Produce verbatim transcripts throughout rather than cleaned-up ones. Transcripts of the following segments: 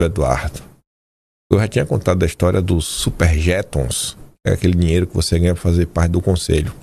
Eduardo. Eu já tinha contado da história dos Superjetons, que é aquele dinheiro que você ganha para fazer parte do conselho.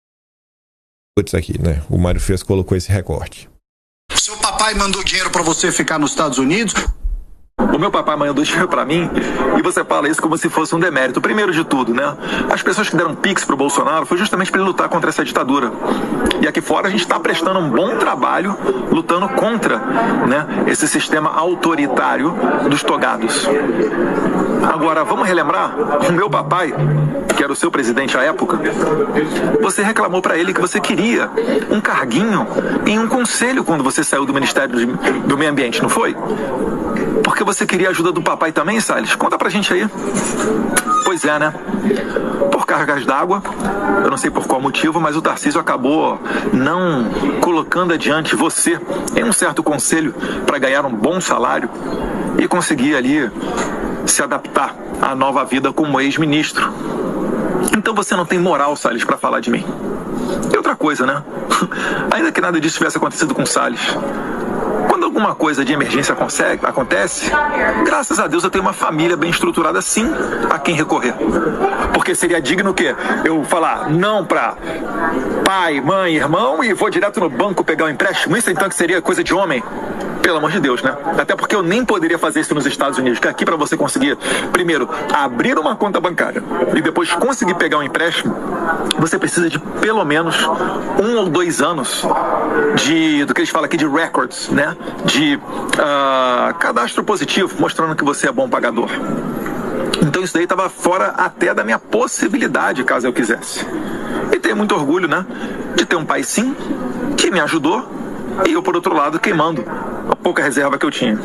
Putz, aqui, né? O Mário Frias colocou esse recorte. Seu papai mandou dinheiro para você ficar nos Estados Unidos? O meu papai mandou dinheiro pra mim e você fala isso como se fosse um demérito. Primeiro de tudo, né? As pessoas que deram pix pro Bolsonaro foi justamente para ele lutar contra essa ditadura. E aqui fora a gente está prestando um bom trabalho lutando contra, né, esse sistema autoritário dos togados. Agora, vamos relembrar? O meu papai, que era o seu presidente à época, você reclamou para ele que você queria um carguinho em um conselho quando você saiu do Ministério do Meio Ambiente, não foi? Porque você queria a ajuda do papai também, Salles? Conta pra gente aí. Pois é, né? Por cargas d'água, eu não sei por qual motivo, mas o Tarcísio acabou não colocando adiante você em um certo conselho para ganhar um bom salário e conseguir ali se adaptar à nova vida como ex-ministro. Então você não tem moral, Salles, para falar de mim. E outra coisa, né? Ainda que nada disso tivesse acontecido com o Salles, quando alguma coisa de emergência consegue, acontece, graças a Deus eu tenho uma família bem estruturada, sim, a quem recorrer. Porque seria digno o quê? Eu falar não para pai, mãe, irmão e vou direto no banco pegar um empréstimo? Isso então que seria coisa de homem? Pelo amor de Deus, né? Até porque eu nem poderia fazer isso nos Estados Unidos, que aqui para você conseguir, primeiro, abrir uma conta bancária e depois conseguir pegar um empréstimo, você precisa de pelo menos um ou dois anos de, do que eles falam aqui de records, né? De uh, cadastro positivo, mostrando que você é bom pagador. Então isso daí estava fora até da minha possibilidade, caso eu quisesse. E tenho muito orgulho, né? De ter um pai, sim, que me ajudou e eu, por outro lado, queimando a pouca reserva que eu tinha.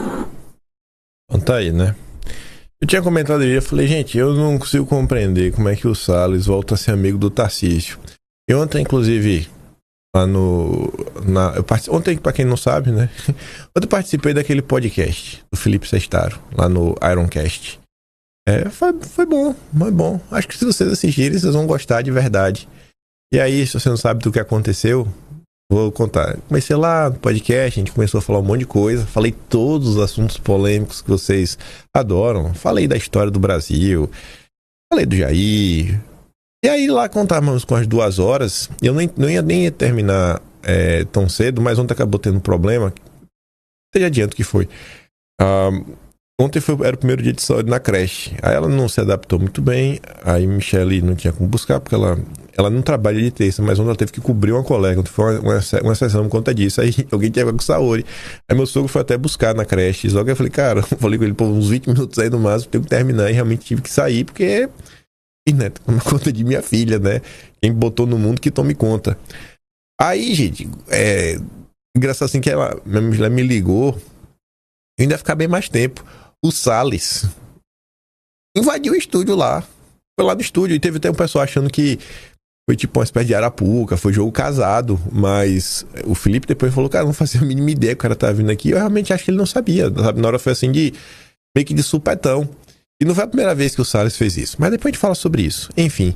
Então tá aí, né? Eu tinha comentado ali, eu falei, gente, eu não consigo compreender como é que o Salles volta a ser amigo do Tarcísio. E ontem, inclusive, lá no... Na, eu part... Ontem, pra quem não sabe, né? Ontem eu participei daquele podcast do Felipe Sestaro, lá no Ironcast. É, foi, foi bom, foi bom. Acho que se vocês assistirem, vocês vão gostar de verdade. E aí, se você não sabe do que aconteceu, vou contar. Comecei lá no podcast, a gente começou a falar um monte de coisa. Falei todos os assuntos polêmicos que vocês adoram. Falei da história do Brasil. Falei do Jair. E aí lá contávamos com as duas horas. Eu não, não ia nem terminar é, tão cedo, mas ontem acabou tendo um problema. Até adianto que foi. Um, ontem foi, era o primeiro dia de saúde na creche. Aí ela não se adaptou muito bem. Aí Michele não tinha como buscar, porque ela... Ela não trabalha de terça, mas ontem ela teve que cobrir uma colega. Ontem foi uma, uma, uma sessão por conta disso. Aí alguém tinha com saúde. Aí meu sogro foi até buscar na creche. Só que eu falei, cara, eu falei com ele por uns vinte minutos aí no máximo, tenho que terminar. E realmente tive que sair, porque, né, tô na conta de minha filha, né? Quem botou no mundo que tome conta. Aí, gente, é engraçado assim que ela, ela me ligou. Eu ainda ia ficar bem mais tempo. O Salles invadiu o estúdio lá. Foi lá no estúdio. E teve até um pessoal achando que foi tipo uma espécie de Arapuca, foi jogo casado, mas o Felipe depois falou, cara, não fazia a mínima ideia que o cara tava vindo aqui. Eu realmente acho que ele não sabia, sabe? Na hora foi assim de, meio que de supetão. E não foi a primeira vez que o Salles fez isso, mas depois a gente fala sobre isso. Enfim,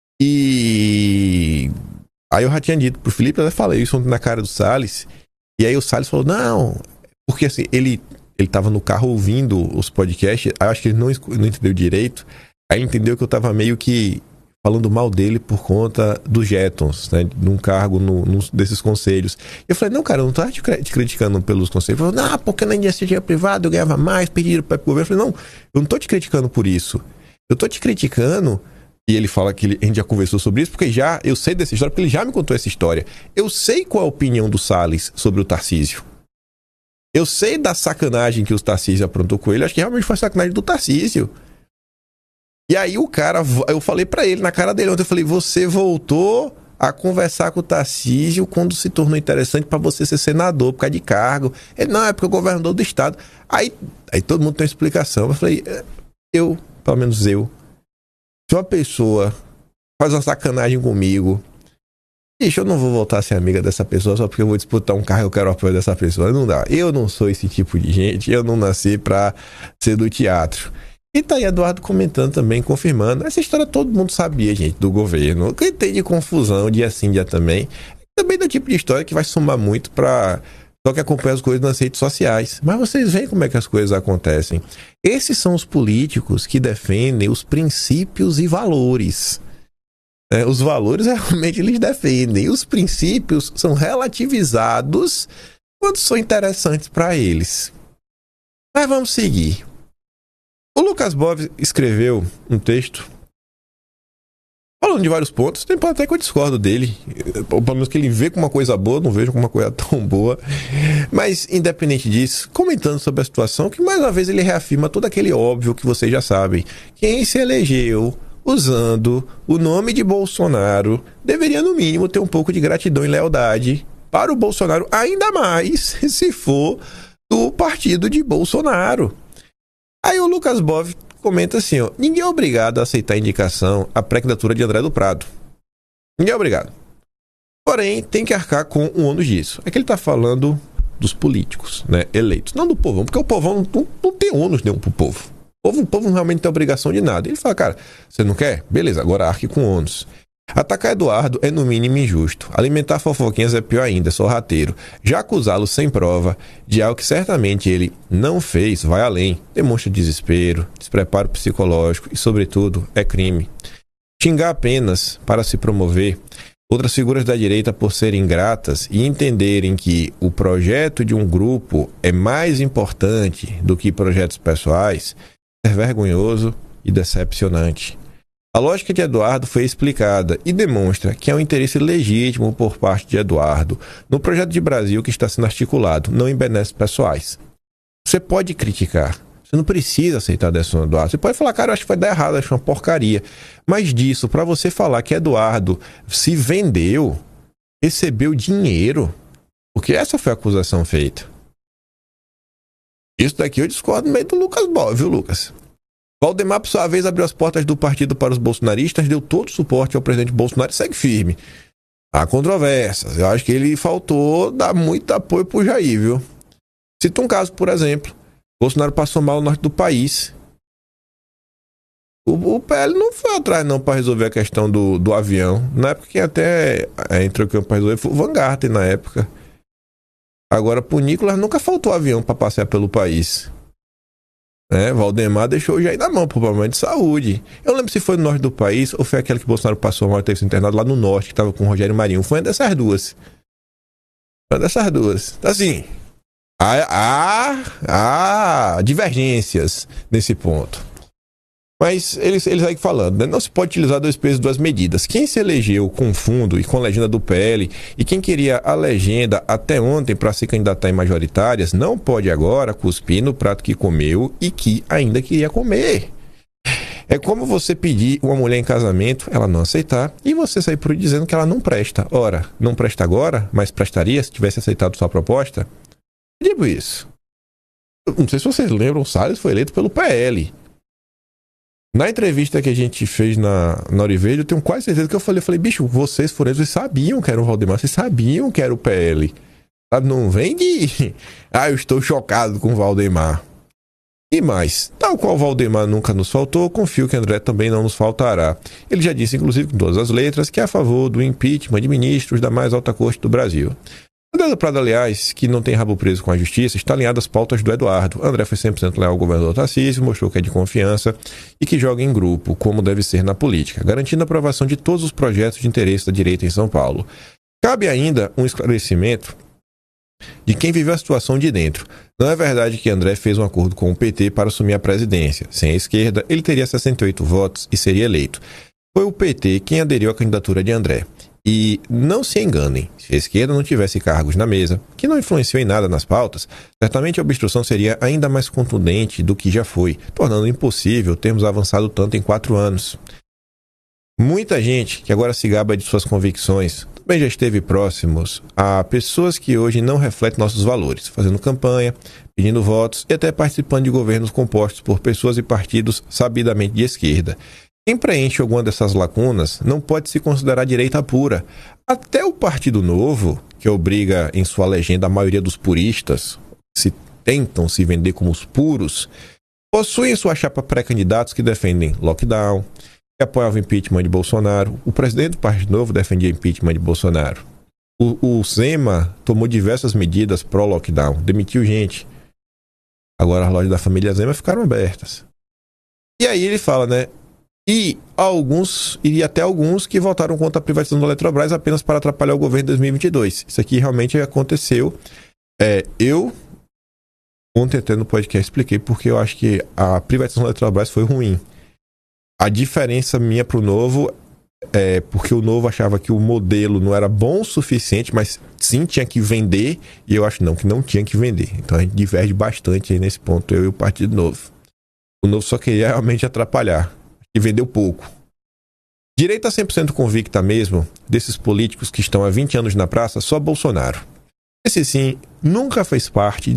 e aí eu já tinha dito pro Felipe, eu falei isso ontem na cara do Salles, e aí o Salles falou, não, porque assim, ele, ele tava no carro ouvindo os podcasts, aí eu acho que ele não, não entendeu direito, aí ele entendeu que eu tava meio que falando mal dele por conta dos Jetons, né, num cargo no, num desses conselhos. Eu falei, não, cara, eu não tô te criticando pelos conselhos. Ele falou, não, porque na iniciativa privada eu ganhava mais, pediram para o governo. Eu falei, não, eu não tô te criticando por isso. Eu tô te criticando, e ele fala que ele, a gente já conversou sobre isso, porque já, eu sei dessa história, porque ele já me contou essa história. Eu sei qual é a opinião do Salles sobre o Tarcísio. Eu sei da sacanagem que o Tarcísio aprontou com ele, acho que realmente foi a sacanagem do Tarcísio. E aí o cara, eu falei pra ele, na cara dele ontem, eu falei, você voltou a conversar com o Tarcísio quando se tornou interessante pra você ser senador, por causa de cargo. Ele, não, é porque o governador do estado. Aí, aí todo mundo tem uma explicação. Eu falei, eu, pelo menos eu, se uma pessoa faz uma sacanagem comigo, bicho, eu não vou voltar a ser amiga dessa pessoa só porque eu vou disputar um carro e eu quero o apoio dessa pessoa. Não dá. Eu não sou esse tipo de gente, eu não nasci pra ser do teatro. E tá aí Eduardo comentando também, confirmando. Essa história todo mundo sabia, gente, do governo. O que tem de confusão, dia sim, dia também. Também do tipo de história que vai somar muito pra só que acompanha as coisas nas redes sociais. Mas vocês veem como é que as coisas acontecem. Esses são os políticos que defendem os princípios e valores. É, os valores realmente eles defendem. Os princípios são relativizados quando são interessantes para eles. Mas vamos seguir. O Lucas Bov escreveu um texto falando de vários pontos. Tem até que eu discordo dele. Pelo menos que ele vê como uma coisa boa, não vejo como uma coisa tão boa. Mas, independente disso, comentando sobre a situação, que mais uma vez ele reafirma todo aquele óbvio que vocês já sabem. Quem se elegeu usando o nome de Bolsonaro deveria, no mínimo, ter um pouco de gratidão e lealdade para o Bolsonaro, ainda mais se for do partido de Bolsonaro. Aí o Lucas Bov comenta assim, ó, ninguém é obrigado a aceitar a indicação, a pré-candidatura de André do Prado. Ninguém é obrigado. Porém, tem que arcar com o ônus disso. É que ele está falando dos políticos, né, eleitos, não do povão, porque o povão não, não tem ônus nenhum pro povo. O povo, o povo não realmente tem obrigação de nada. Ele fala, cara, você não quer? Beleza, agora arque com ônus. Atacar Eduardo é no mínimo injusto. Alimentar fofoquinhas é pior ainda, é sorrateiro. Já acusá-lo sem prova de algo que certamente ele não fez, vai além. Demonstra desespero, despreparo psicológico e, sobretudo, é crime. Xingar apenas para se promover. Outras figuras da direita, por serem ingratas e entenderem que o projeto de um grupo é mais importante do que projetos pessoais, é vergonhoso e decepcionante. A lógica de Eduardo foi explicada e demonstra que há um interesse legítimo por parte de Eduardo no projeto de Brasil que está sendo articulado, não em benesses pessoais. Você pode criticar, você não precisa aceitar a decisão do Eduardo. Você pode falar, cara, eu acho que vai dar errado, eu acho uma porcaria. Mas disso, para você falar que Eduardo se vendeu, recebeu dinheiro, porque essa foi a acusação feita. Isso daqui eu discordo no meio do Lucas Bov, viu, Lucas? Valdemar, por sua vez, abriu as portas do partido para os bolsonaristas, deu todo o suporte ao presidente Bolsonaro e segue firme. Há controvérsias. Eu acho que ele faltou dar muito apoio pro Jair, viu? Cito um caso, por exemplo. Bolsonaro passou mal no norte do país. O, o P L não foi atrás, não, para resolver a questão do, do avião. Na época, quem até entrou aqui para resolver foi o Van Garten, na época. Agora, pro Nicolas, nunca faltou avião para passear pelo país. É, Valdemar deixou o Jair na mão por problema de saúde. Eu lembro se foi no norte do país ou foi aquele que Bolsonaro passou mal e teve se internado lá no norte, que estava com o Rogério Marinho. Foi uma dessas duas. Foi uma dessas duas. Então, assim, há, há, há divergências nesse ponto. Mas eles, eles aí falando, né? Não se pode utilizar dois pesos e duas medidas. Quem se elegeu com fundo e com legenda do P L e quem queria a legenda até ontem para se candidatar em majoritárias, não pode agora cuspir no prato que comeu e que ainda queria comer. É como você pedir uma mulher em casamento, ela não aceitar, e você sair por aí dizendo que ela não presta. Ora, não presta agora, mas prestaria se tivesse aceitado sua proposta? Eu digo isso. Eu não sei se vocês lembram, o Salles foi eleito pelo P L. Na entrevista que a gente fez na, na Orivejo, eu tenho quase certeza que eu falei, eu falei, bicho, vocês foram, vocês sabiam que era o Valdemar, vocês sabiam que era o P L. Sabe? Não vem de, ah, eu estou chocado com o Valdemar. E mais, tal qual o Valdemar nunca nos faltou, confio que André também não nos faltará. Ele já disse, inclusive, com todas as letras, que é a favor do impeachment de ministros da mais alta corte do Brasil. André do Prado, aliás, que não tem rabo preso com a justiça, está alinhado às pautas do Eduardo. André foi cem por cento leal ao governador Tarcísio, mostrou que é de confiança e que joga em grupo, como deve ser na política, garantindo a aprovação de todos os projetos de interesse da direita em São Paulo. Cabe ainda um esclarecimento de quem viveu a situação de dentro. Não é verdade que André fez um acordo com o P T para assumir a presidência. Sem a esquerda, ele teria sessenta e oito votos e seria eleito. Foi o P T quem aderiu à candidatura de André. E não se enganem, se a esquerda não tivesse cargos na mesa, que não influenciou em nada nas pautas, certamente a obstrução seria ainda mais contundente do que já foi, tornando impossível termos avançado tanto em quatro anos. Muita gente que agora se gaba de suas convicções também já esteve próximos a pessoas que hoje não refletem nossos valores, fazendo campanha, pedindo votos e até participando de governos compostos por pessoas e partidos sabidamente de esquerda. Quem preenche alguma dessas lacunas não pode se considerar direita pura. Até o Partido Novo, que obriga em sua legenda a maioria dos puristas, se tentam se vender como os puros, possui em sua chapa pré-candidatos que defendem lockdown, que apoiavam o impeachment de Bolsonaro. O presidente do Partido Novo defendia impeachment de Bolsonaro. O, o Zema tomou diversas medidas pró-lockdown, demitiu gente. Agora as lojas da família Zema ficaram abertas. E aí ele fala, né? E alguns, e até alguns que votaram contra a privatização da Eletrobras apenas para atrapalhar o governo em dois mil e vinte e dois. Isso aqui realmente aconteceu. É, eu, ontem até no podcast, expliquei porque eu acho que a privatização da Eletrobras foi ruim. A diferença minha para o Novo é porque o Novo achava que o modelo não era bom o suficiente, mas sim tinha que vender, e eu acho não, que não tinha que vender. Então a gente diverge bastante aí nesse ponto, eu e o Partido Novo. O Novo só queria realmente atrapalhar. E vendeu pouco. Direita cem por cento convicta mesmo desses políticos que estão há vinte anos na praça, só Bolsonaro. Esse sim nunca fez parte